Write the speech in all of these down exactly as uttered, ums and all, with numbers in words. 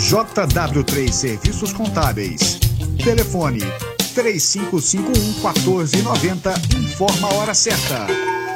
J W três Serviços Contábeis. Telefone três cinco cinco um, um quatro nove zero. Informa a hora certa.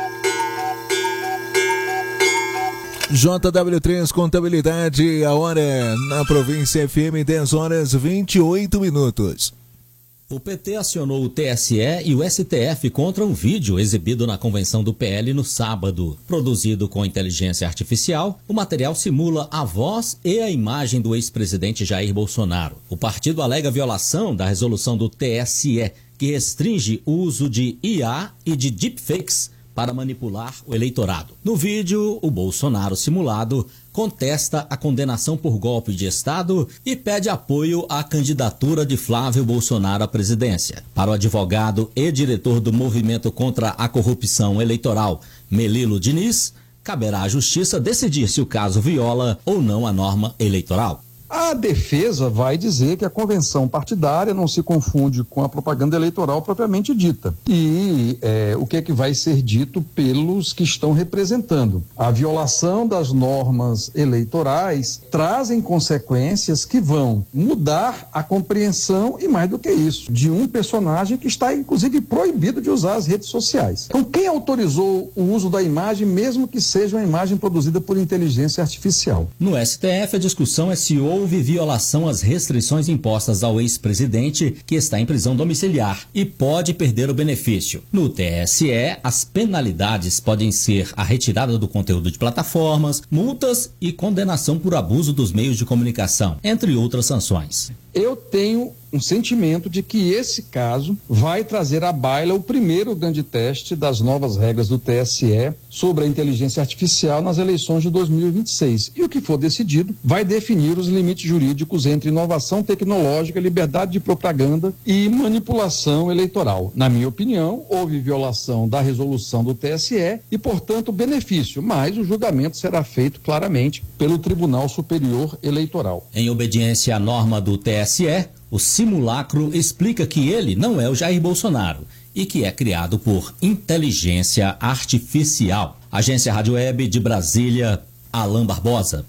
J W três Contabilidade, a hora na província F M, dez horas e vinte e oito minutos. O P T acionou o T S E e o S T F contra um vídeo exibido na convenção do P L no sábado. Produzido com inteligência artificial, o material simula a voz e a imagem do ex-presidente Jair Bolsonaro. O partido alega violação da resolução do T S E, que restringe o uso de I A e de deepfakes para manipular o eleitorado. No vídeo, o Bolsonaro simulado contesta a condenação por golpe de Estado e pede apoio à candidatura de Flávio Bolsonaro à presidência. Para o advogado e diretor do Movimento contra a Corrupção Eleitoral, Melilo Diniz, caberá à Justiça decidir se o caso viola ou não a norma eleitoral. A defesa vai dizer que a convenção partidária não se confunde com a propaganda eleitoral propriamente dita. E é, o que é que vai ser dito pelos que estão representando? A violação das normas eleitorais trazem consequências que vão mudar a compreensão e, mais do que isso, de um personagem que está, inclusive, proibido de usar as redes sociais. Então, quem autorizou o uso da imagem, mesmo que seja uma imagem produzida por inteligência artificial? No S T F, a discussão é se houve Houve violação às restrições impostas ao ex-presidente, que está em prisão domiciliar e pode perder o benefício. No T S E, as penalidades podem ser a retirada do conteúdo de plataformas, multas e condenação por abuso dos meios de comunicação, entre outras sanções. Eu tenho um sentimento de que esse caso vai trazer à baila o primeiro grande teste das novas regras do T S E sobre a inteligência artificial nas eleições de dois mil e vinte e seis. E o que for decidido vai definir os limites jurídicos entre inovação tecnológica, liberdade de propaganda e manipulação eleitoral. Na minha opinião, houve violação da resolução do T S E e, portanto, benefício, mas o julgamento será feito claramente pelo Tribunal Superior Eleitoral. Em obediência à norma do T S E, o simulacro explica que ele não é o Jair Bolsonaro e que é criado por inteligência artificial. Agência Rádio Web de Brasília, Alain Barbosa.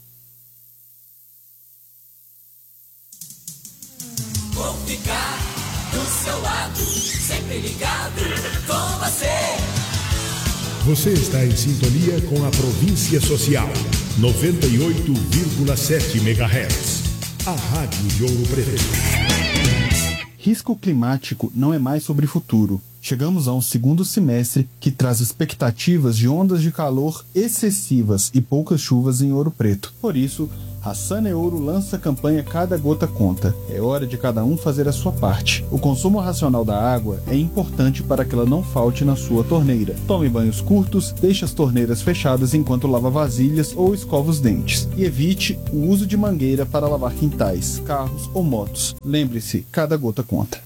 Vou ficar do seu lado, sempre ligado com você. Você está em sintonia com a Província Social, noventa e oito vírgula sete megahertz. A Rádio de Ouro Preto. Risco climático não é mais sobre futuro. Chegamos a um segundo semestre que traz expectativas de ondas de calor excessivas e poucas chuvas em Ouro Preto. Por isso, a Saneouro lança a campanha Cada Gota Conta. É hora de cada um fazer a sua parte. O consumo racional da água é importante para que ela não falte na sua torneira. Tome banhos curtos, deixe as torneiras fechadas enquanto lava vasilhas ou escova os dentes. E evite o uso de mangueira para lavar quintais, carros ou motos. Lembre-se, cada gota conta.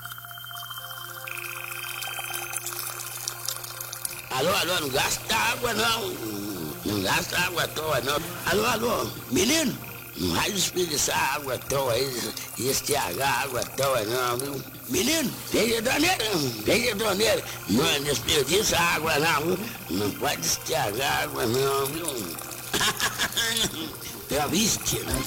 Alô, alô, não gasta água não, não gasta água à toa não. Alô, alô, menino, não vai desperdiçar água à toa aí, estragar água à toa não, viu? Menino, tem torneira, tem torneira, não desperdiça água não, não pode estragar água não, viu? Já viste, né?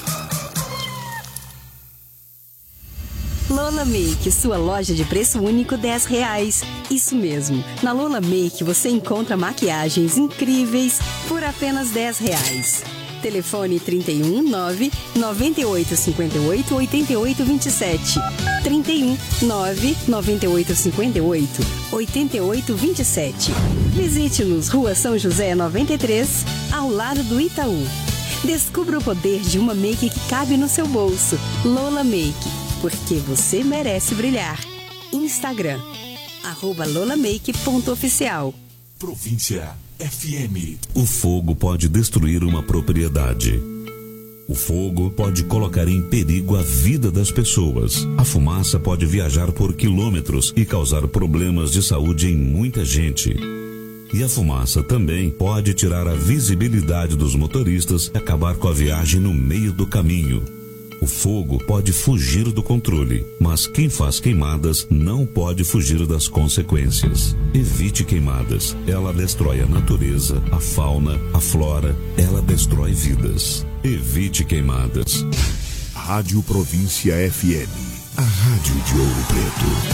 Lola Make, sua loja de preço único dez reais. Isso mesmo, na Lola Make você encontra maquiagens incríveis por apenas dez reais. Telefone trinta e um, nove, noventa e oito, cinquenta e oito, oitenta e oito, vinte e sete. trinta e um, nove, noventa e oito, cinquenta e oito, oitenta e oito, vinte e sete. Visite-nos, Rua São José noventa e três, ao lado do Itaú. Descubra o poder de uma make que cabe no seu bolso. Lola Make. Porque você merece brilhar. Instagram, arroba lolamake.oficial. Província F M. O fogo pode destruir uma propriedade. O fogo pode colocar em perigo a vida das pessoas. A fumaça pode viajar por quilômetros e causar problemas de saúde em muita gente. E a fumaça também pode tirar a visibilidade dos motoristas e acabar com a viagem no meio do caminho. O fogo pode fugir do controle, mas quem faz queimadas não pode fugir das consequências. Evite queimadas. Ela destrói a natureza, a fauna, a flora. Ela destrói vidas. Evite queimadas. Rádio Província F M, a rádio de Ouro Preto.